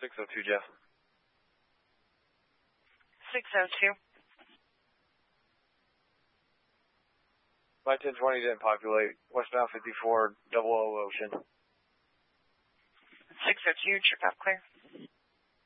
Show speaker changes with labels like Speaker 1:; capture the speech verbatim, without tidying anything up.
Speaker 1: six oh two, Jeff.
Speaker 2: six oh two.
Speaker 1: Flight ten twenty didn't populate. Westbound fifty-four, double O Ocean.
Speaker 2: six oh two, trip out clear.